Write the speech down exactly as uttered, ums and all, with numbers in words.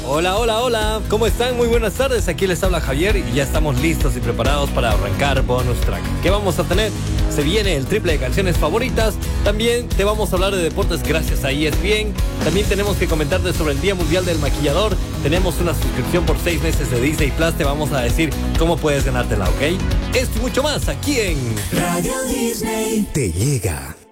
Hola, hola, hola, ¿cómo están? Muy buenas tardes, aquí les habla Javier y ya estamos listos y preparados para arrancar Bonus Track. ¿Qué vamos a tener? Se viene el triple de canciones favoritas, también te vamos a hablar de deportes gracias a E S P N, también tenemos que comentarte sobre el Día Mundial del Maquillador, tenemos una suscripción por seis meses de Disney Plus, te vamos a decir cómo puedes ganártela, ¿ok? Esto y mucho más aquí en Radio Disney. Te llega